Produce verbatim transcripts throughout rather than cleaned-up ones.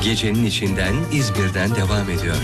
Gecenin içinden İzmir'den devam ediyor.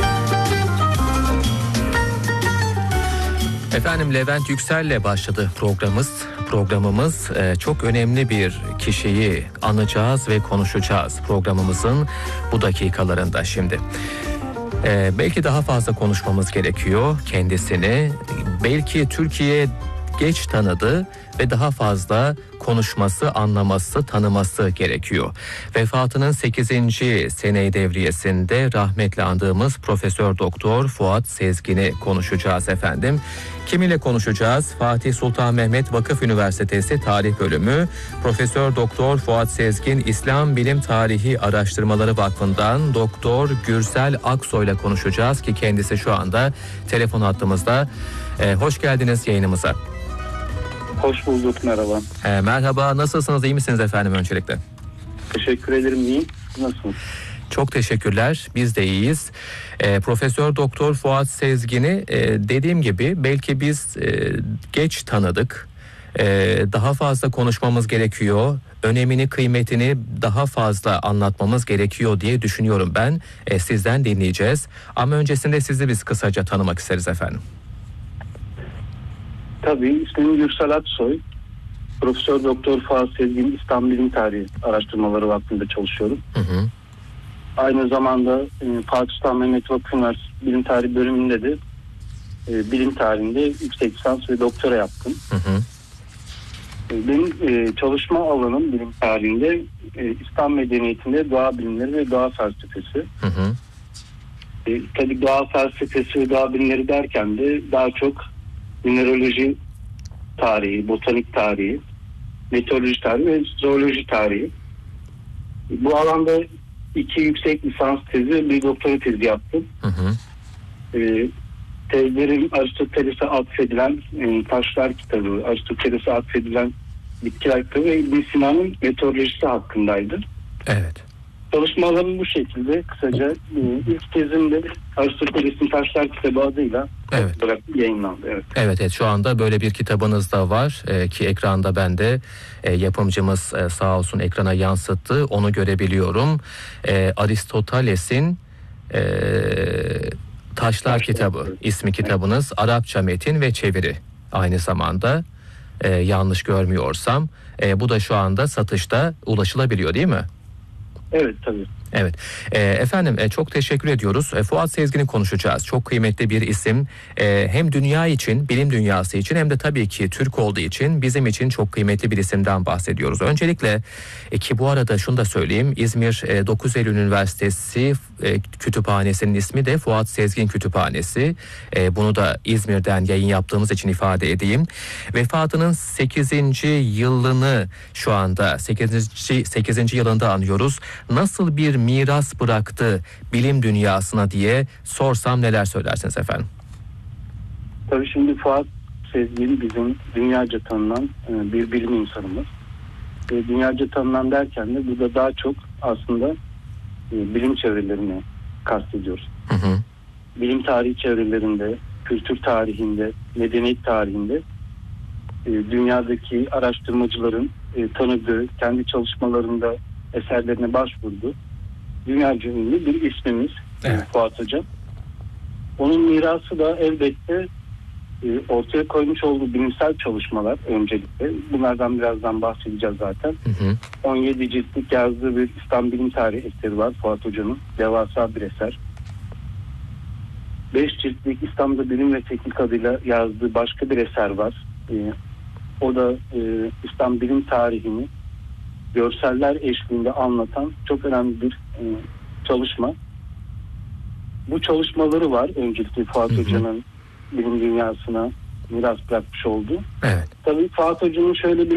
Efendim, Levent Yüksel'le başladı programımız. Programımız e, çok önemli bir kişiyi anacağız ve konuşacağız programımızın bu dakikalarında şimdi. E, belki daha fazla konuşmamız gerekiyor kendisini. Belki Türkiye geç tanıdı ve daha fazla konuşması, anlaması, tanıması gerekiyor. Vefatının sekizinci sene devriyesinde rahmetli andığımız Profesör Doktor Fuat Sezgin'i konuşacağız efendim. Kiminle konuşacağız? Fatih Sultan Mehmet Vakıf Üniversitesi Tarih Bölümü Profesör Doktor Fuat Sezgin İslam Bilim Tarihi Araştırmaları Vakfı'ndan Doktor Gürsel Aksoy'la konuşacağız ki kendisi şu anda telefon hattımızda. Ee, hoş geldiniz yayınımıza. Hoş bulduk, merhaba. Ee, merhaba, nasılsınız, iyi misiniz efendim öncelikle? Teşekkür ederim, iyiyim. Nasılsınız? Çok teşekkürler, biz de iyiyiz. Ee, Profesör Doktor Fuat Sezgin'i e, dediğim gibi belki biz e, geç tanıdık. E, daha fazla konuşmamız gerekiyor. Önemini, kıymetini daha fazla anlatmamız gerekiyor diye düşünüyorum ben. E, sizden dinleyeceğiz. Ama öncesinde sizi biz kısaca tanımak isteriz efendim. Tabii, ismim Gürsel Aksoy. Profesör Doktor Fuat Sezgin İslam Bilim Tarihi Araştırmaları Vakfı'nda çalışıyorum. Hı hı. Aynı zamanda e, Fatih Sultan Mehmet Vakıf Üniversitesi Bilim Tarihi bölümünde de e, bilim tarihinde yüksek lisans ve doktora yaptım. Hı hı. E, benim e, çalışma alanım bilim tarihinde e, İslam medeniyetinde doğa bilimleri ve doğa felsefesi. Hı hı. E, tabii doğa felsefesi ve doğa bilimleri derken de daha çok mineraloji tarihi, botanik tarihi, meteoroloji tarihi ve zooloji tarihi. Bu alanda iki yüksek lisans tezi, bir doktora tezi yaptım. Hı hı. Ee, tezlerim Aristoteles'e atfedilen e, Taşlar kitabı, Aristoteles'e atfedilen Bitkiler kitabı ve İbn Sina'nın meteorolojisi hakkındaydı. Evet. Çalışmalarım bu şekilde kısaca. E, ilk tezim de Aristoteles'in Taşlar kitabı adıyla evet. olarak yayınlandı. Evet. Evet, evet, şu anda böyle bir kitabınız da var e, ki ekranda ben de e, yapımcımız e, sağ olsun ekrana yansıttı, onu görebiliyorum. E, Aristoteles'in e, Taşlar, Taşlar kitabı evet. ismi kitabınız, evet. Arapça metin ve çeviri aynı zamanda e, yanlış görmüyorsam e, bu da şu anda satışta ulaşılabiliyor değil mi? Evet tabii. Evet. E, efendim e, çok teşekkür ediyoruz. E, Fuat Sezgin'i konuşacağız. Çok kıymetli bir isim. E, hem dünya için, bilim dünyası için hem de tabii ki Türk olduğu için bizim için çok kıymetli bir isimden bahsediyoruz. Öncelikle e, ki bu arada şunu da söyleyeyim. İzmir e, dokuz Eylül Üniversitesi e, Kütüphanesi'nin ismi de Fuat Sezgin Kütüphanesi. E, bunu da İzmir'den yayın yaptığımız için ifade edeyim. Vefatının sekizinci yılını şu anda sekizinci sekizinci yılında anıyoruz. Nasıl bir miras bıraktı bilim dünyasına diye sorsam neler söylersiniz efendim? Tabii şimdi Fuat Sezgin bizim dünyaca tanınan bir bilim insanımız. Dünyaca tanınan derken de burada daha çok aslında bilim çevrelerini kastediyoruz. Hı hı. Bilim tarihi çevrelerinde, kültür tarihinde, medeniyet tarihinde dünyadaki araştırmacıların tanıdığı, kendi çalışmalarında eserlerine başvurdu. Dünyaca ünlü bir ismimiz evet. Fuat Hocam. Onun mirası da elbette e, ortaya koymuş olduğu bilimsel çalışmalar öncelikle. Bunlardan birazdan bahsedeceğiz zaten. Hı hı. on yedi ciltlik yazdığı bir İslam bilim tarihi eseri var Fuat Hocam'ın. Devasa bir eser. beş ciltlik İslam'da bilim ve teknik adıyla yazdığı başka bir eser var. E, o da e, İslam bilim tarihini görseller eşliğinde anlatan çok önemli bir e, çalışma. Bu çalışmaları var öncelikle Fuat Hoca'nın bilim dünyasına miras bırakmış olduğu. Evet. Tabii Fuat Hoca'nın şöyle bir